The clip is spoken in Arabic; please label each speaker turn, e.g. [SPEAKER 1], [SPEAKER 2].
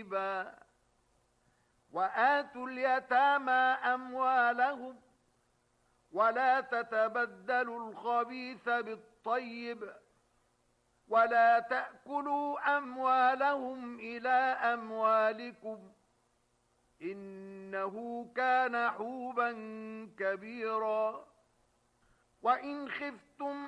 [SPEAKER 1] طيبا وآتوا اليتامى أموالهم ولا تتبدلوا الخبيث بالطيب ولا تأكلوا أموالهم إلى أموالكم إنه كان حوبا كبيرا وإن خفتم